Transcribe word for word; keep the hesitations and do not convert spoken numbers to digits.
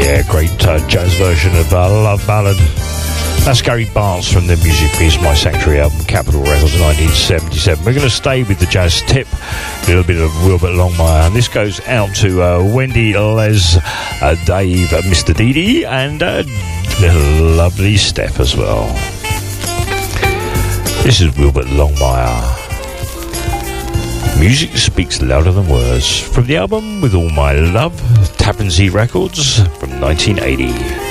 Yeah, great uh, jazz version of uh, Love Ballad. That's Gary Bartz from the Music Piece My Sanctuary album, Capitol Records, nineteen seventy-seven. We're going to stay with the jazz tip, a little bit of Wilbert Longmire, and this goes out to uh, Wendy, Les, uh, Dave, uh, Mister Didi, and uh, little lovely Steph as well. This is Wilbert Longmire. Music speaks louder than words, from the album With All My Love, Tappan Zee Records, from nineteen eighty.